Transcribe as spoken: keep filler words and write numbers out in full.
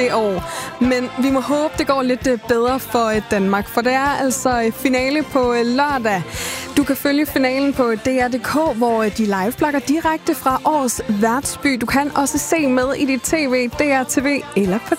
i år. Men vi må håbe, det går lidt bedre for Danmark, for det er altså finale på lørdag. Du kan følge finalen på D R punktum d k, hvor de live-blogger direkte fra årets værtsby. Du kan også se med i dit tv, D R T V eller på